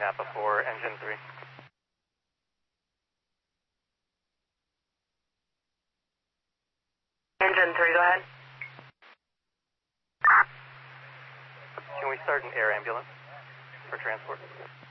Napa for engine 3. Engine 3, go ahead. Can we start an air ambulance for transport?